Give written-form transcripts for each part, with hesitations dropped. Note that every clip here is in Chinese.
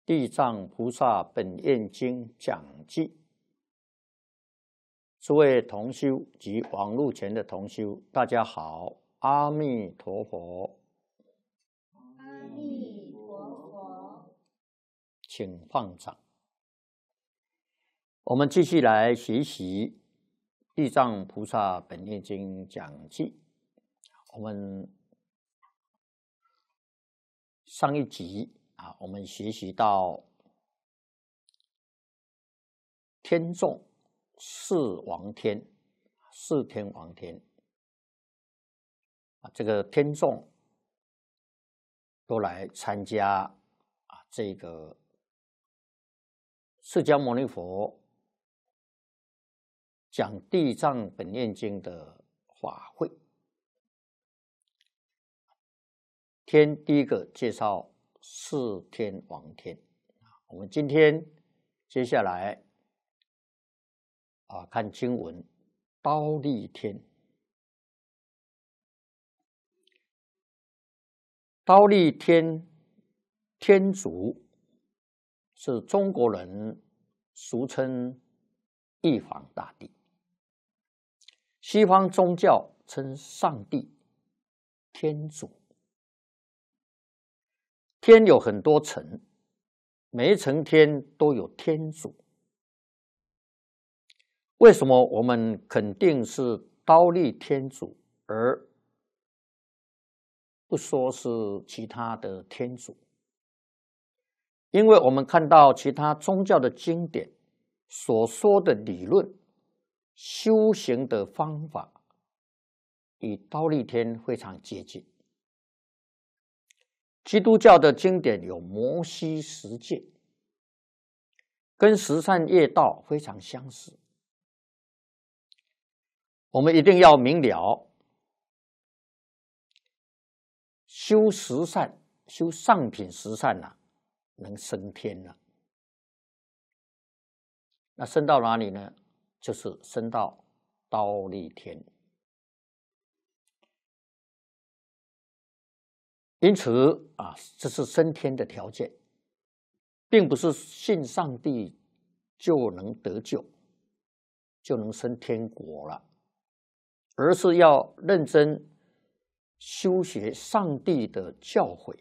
地藏菩萨本愿经讲记，诸位同修及网络前的同修，大家好，阿弥陀佛。 阿弥陀佛， 请放掌。我们继续来学习地藏菩萨本愿经讲记。我们上一集我们学习到天众四王天，四天王天这个天众都来参加这个释迦牟尼佛讲地藏本愿经的法会。天第一个介绍四天王天，我们今天接下来看经文忉利天。忉利天天主是中国人俗称玉皇大帝，西方宗教称上帝天主。天有很多层，每一层天都有天主。为什么我们肯定是忉利天主，而不说是其他的天主？因为我们看到其他宗教的经典所说的理论、修行的方法，与忉利天非常接近。基督教的经典有摩西十诫，跟十善业道非常相似。我们一定要明了，修十善、修上品十善能升天了。那升到哪里呢？就是升到忉利天。因此这是升天的条件，并不是信上帝就能得救，就能升天国了，而是要认真修学上帝的教诲，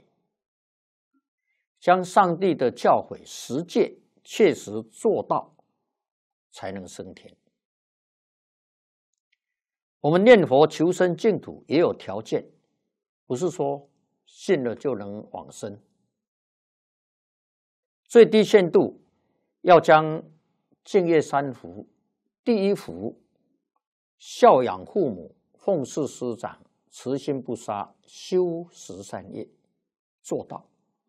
将上帝的教诲实践切实做到，才能升天。我们念佛求生净土也有条件，不是说信了就能往生。最低限度要将净业三福，第一福孝养父母，奉事师长，慈心不杀，修十善业做到。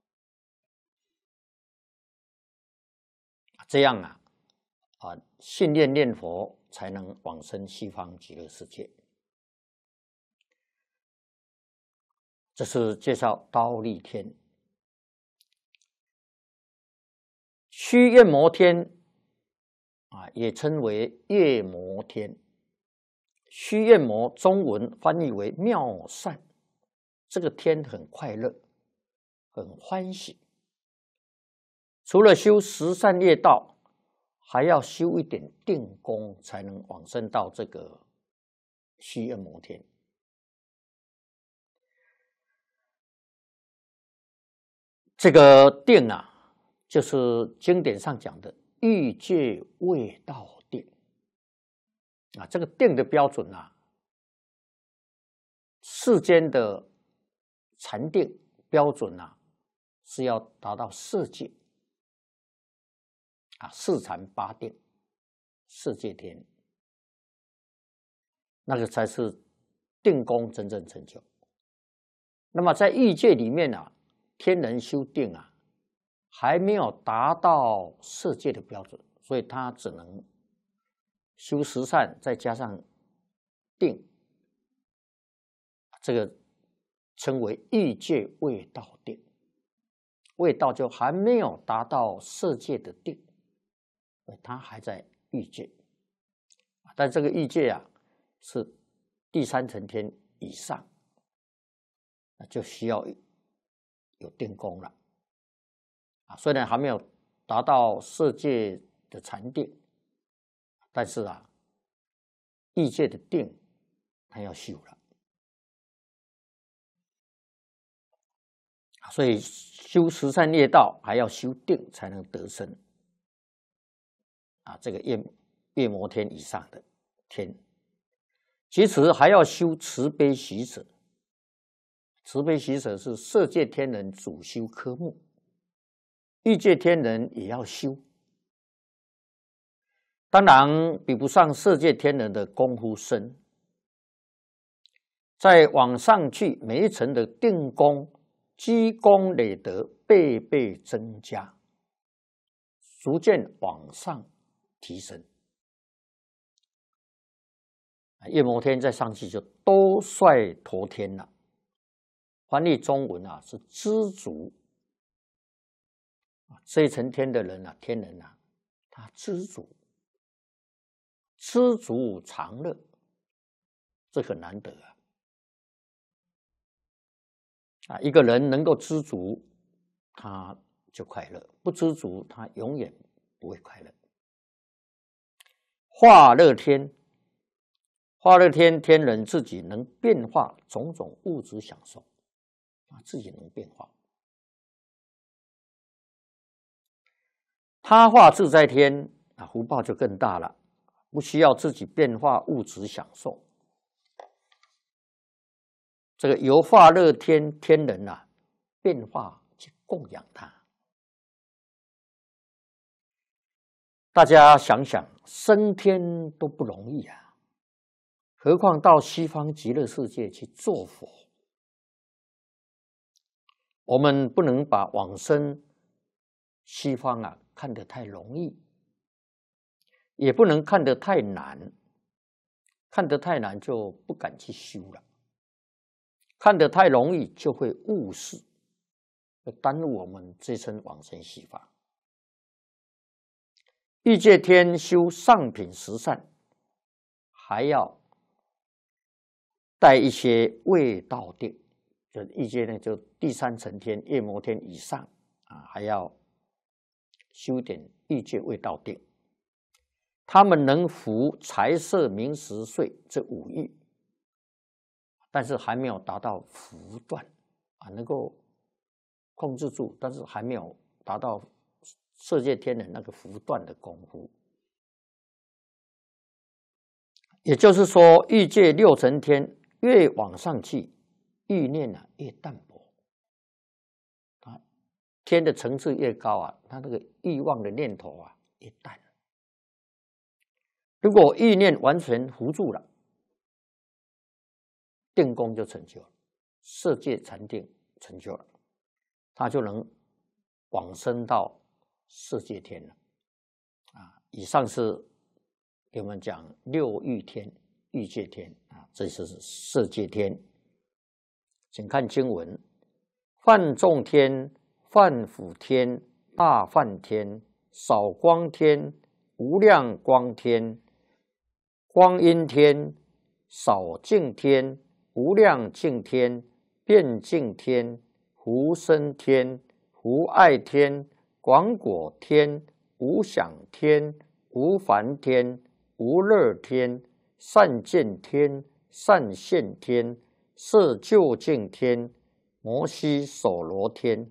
这样信念念佛才能往生西方极乐世界。这是介绍忉利天。须焰摩天也称为夜摩天。须焰摩中文翻译为妙善，这个天很快乐，很欢喜。除了修十善业道，还要修一点定功，才能往生到这个须焰摩天。这个定就是经典上讲的欲界未到定这个定的标准世间的禅定标准是要达到色界四禅八定，世界天，那个才是定功真正成就。那么在欲界里面天人修定还没有达到色界的标准，所以他只能修十善，再加上定，这个称为欲界未到定。未到就还没有达到色界的定，他还在欲界。但这个欲界是第三层天以上，就需要有定功了。 虽然还没有达到色界的禅定，但是欲界的定他要修了。所以修十善业道还要修定才能得生这个夜摩天以上的天，其实还要修慈悲喜舍。慈悲喜舍是色界天人主修科目，欲界天人也要修，当然比不上色界天人的功夫深。再往上去，每一层的定功积功累德倍倍增加，逐渐往上提升。夜摩天再上去就兜率陀天了。翻译中文是知足。这一层天的人天人他知足，知足常乐，这很难得一个人能够知足，他就快乐；不知足，他永远不会快乐。化乐天，化乐天天人自己能变化种种物质享受，自己能变化。他化自在天福报就更大了，不需要自己变化物质享受。这个由化乐天天人变化去供养他。大家想想，升天都不容易何况到西方极乐世界去做佛。我们不能把往生西方看得太容易，也不能看得太难。看得太难就不敢去修了，看得太容易就会误事，会耽误我们这生往生西方。欲界天修上品十善，还要带一些味道定，就欲界呢，就第三层天夜摩天以上还要修点欲界味道定。他们能服财色名食睡这五欲，但是还没有达到福断能够控制住，但是还没有达到色界天人那个福断的功夫。也就是说，欲界六层天越往上去，欲念越淡薄。天的层次越高他那个欲望的念头越淡。如果欲念完全扶住了，定功就成就了，色界禅定成就了，他就能往生到色界天了。以上是给我们讲六欲天、欲界天这是色界天。请看经文：梵众天、梵辅天、大梵天、少光天、无量光天、光阴天、少净天、无量净天、遍净天、无生天、无爱天、广果天、无想天、无烦天、无乐天、善见天、善现天、色究竟天、摩悉首罗天。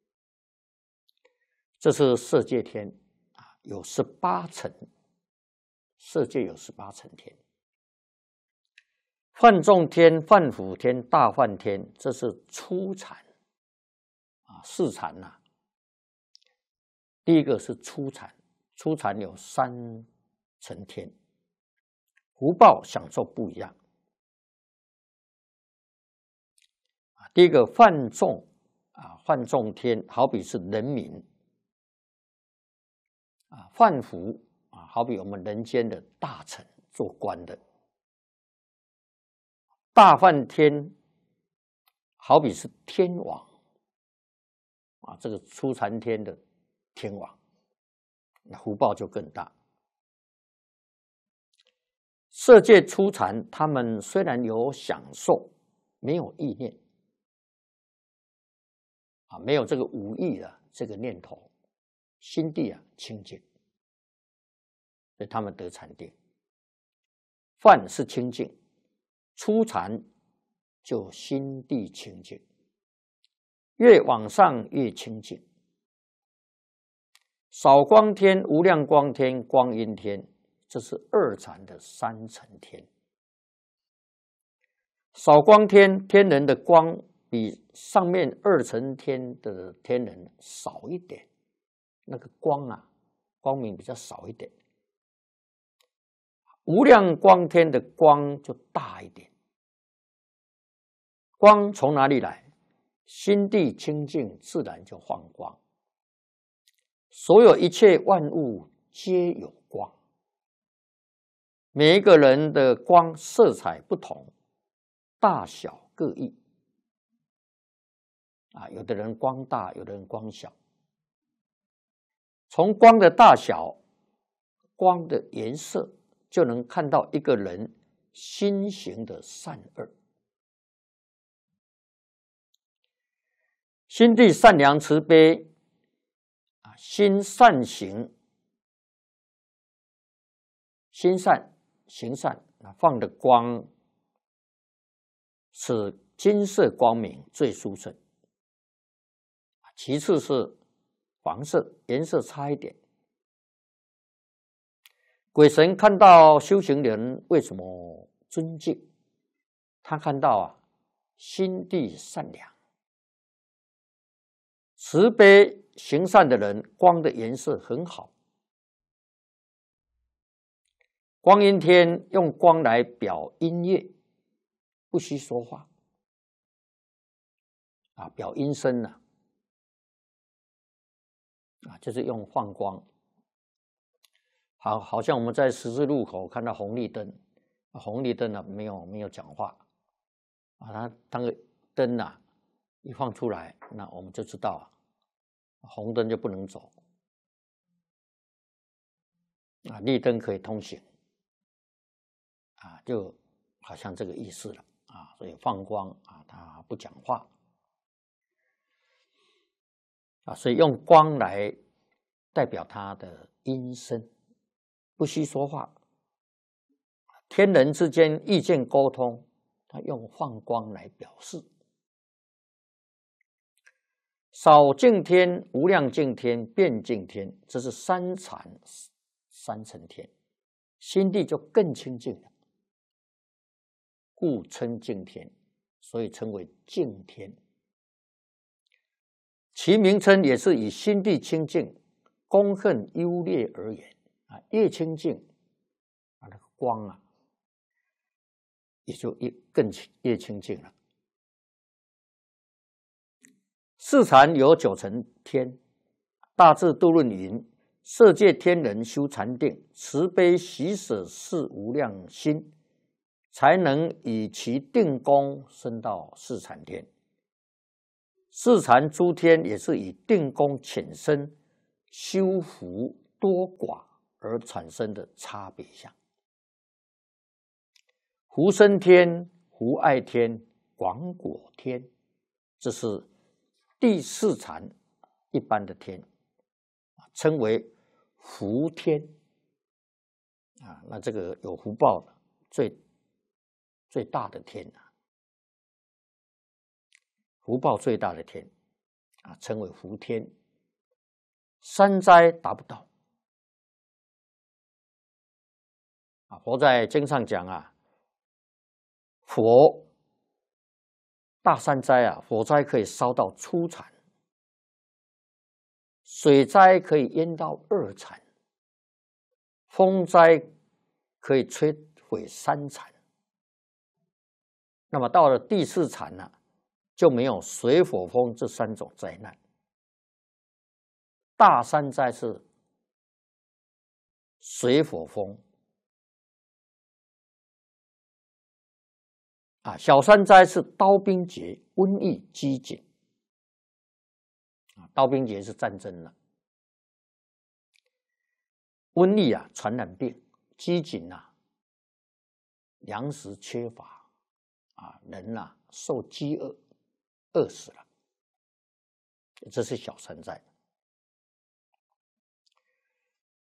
这是色界天有18层，色界有18层天。梵众天、梵辅天、大梵天，这是初禅四禅第一个是初禅，初禅有3层天，福报享受不一样。第一个梵众梵众天好比是人民梵辅好比我们人间的大臣做官的，大梵天好比是天王这个初禅天的天王，那福报就更大。色界初禅他们虽然有享受，没有意念没有这个五欲这个念头，心地啊清净，所以他们得禅定。梵是清净，初禅就心地清净，越往上越清净。少光天、无量光天、光阴天，这是二禅的三层天。少光天，天人的光比上面二层天的天人少一点，那个光啊，光明比较少一点。无量光天的光就大一点。光从哪里来？心地清净，自然就放光。所有一切万物皆有光，每一个人的光色彩不同，大小各异。有的人光大，有的人光小。从光的大小、光的颜色，就能看到一个人心行的善恶。心地善良慈悲，心善行，心善行善，放的光是金色光明最殊胜，其次是黄色，颜色差一点。鬼神看到修行人为什么尊敬？他看到心地善良、慈悲行善的人，光的颜色很好。光阴天用光来表音乐，不需说话，表音声就是用放光。好像我们在十字路口看到红绿灯，红绿灯没有讲话，它那个灯一放出来，那我们就知道红灯就不能走，绿灯可以通行，就好像这个意思了所以放光它不讲话所以用光来代表它的音声。不需说话，天人之间意见沟通，他用放光来表示。少净天、无量净天、遍净天，这是三禅三层天，心地就更清净了，故称净天，所以称为净天。其名称也是以心地清净、功恨优劣而言。越清净那个光也就越清净了。四禅有九层天，大智度论云：色界天人修禅定，慈悲喜舍是无量心，才能以其定功升到四禅天。四禅诸天也是以定功浅深、修福多寡而产生的差别相。福生天、福爱天、广果天，这是第四禅一般的天，称为福天那这个有福报的最大的天福报最大的天称为福天。三灾达不到佛在经上讲佛大三灾火灾可以烧到初禅，水灾可以淹到二禅，风灾可以摧毁三禅。那么到了第四禅就没有水火风这三种灾难。大三灾是水火风小三灾是刀兵劫、瘟疫、饥馑刀兵劫是战争了，瘟疫传染病，饥馑粮食缺乏人受饥饿饿死了，这是小三灾。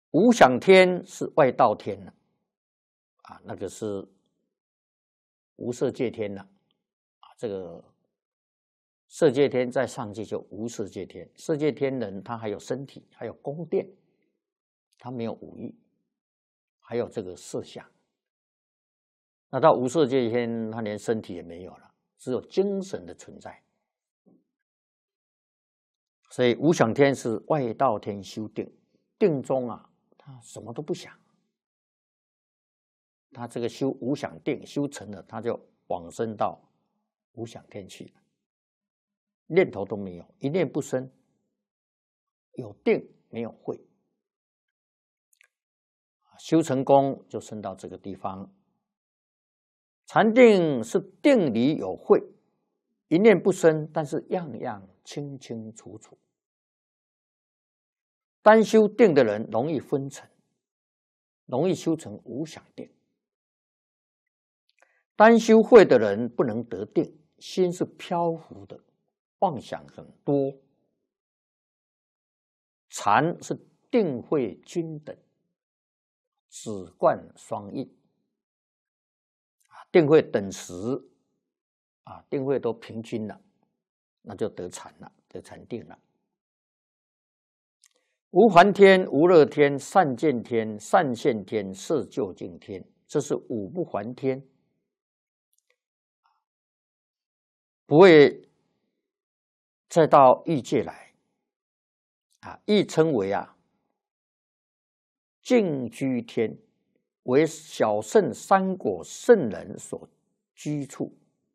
无想天是外道天了，那个是无色界天了，这个色界天在上界就无色界天，色界天人他还有身体，还有宫殿，他没有五欲，还有这个色相。那到无色界天，他连身体也没有了，只有精神的存在。所以无想天是外道天修定，定中他什么都不想，他这个修无想定修成了，他就往生到无想天去了，念头都没有，一念不生，有定没有慧，修成功就升到这个地方。禅定是定里有慧，一念不生，但是样样清清楚楚。单修定的人容易昏沉，容易修成无想定。单修慧的人不能得定，心是漂浮的，妄想很多。禅是定慧均等，止观双运，定慧等时，定慧都平均了，那就得禅了，得禅定了。无还天、无乐天、善见天、善现天、色究竟天，这是五不还天，不会再到欲界来，亦称为净居天，为小圣三果圣人所居处。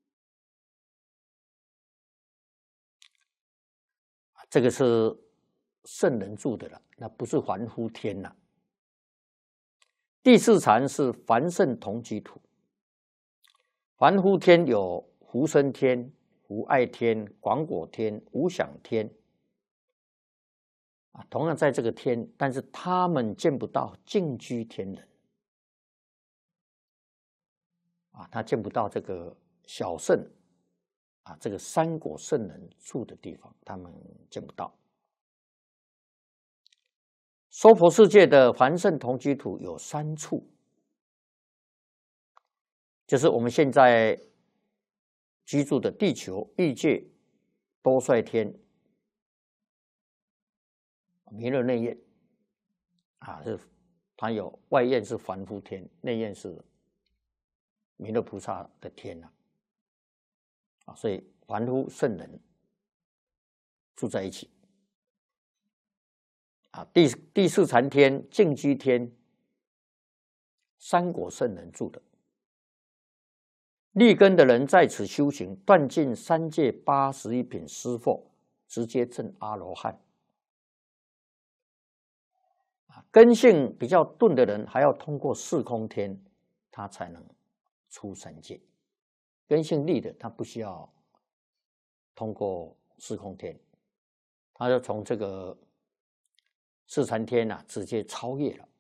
这个是圣人住的了，那不是凡夫天了。第四禅是凡圣同居土，凡夫天有福生天、福爱天、广果天、无想天，同样在这个天，但是他们见不到净居天人，他见不到这个小圣这个三果圣人住的地方，他们见不到。娑婆世界的凡圣同居土有3处，就是我们现在居住的地球、欲界、多帅天、弥勒内院，它有外院是凡夫天，内院是弥勒菩萨的天所以凡夫圣人住在一起。第四禅天、净居天，三果圣人住的。立根的人在此修行，断尽3界81品师父，直接证阿罗汉。根性比较钝的人，还要通过四空天，他才能出3界。根性利的，他不需要通过四空天，他就从这个四禅天直接超越了，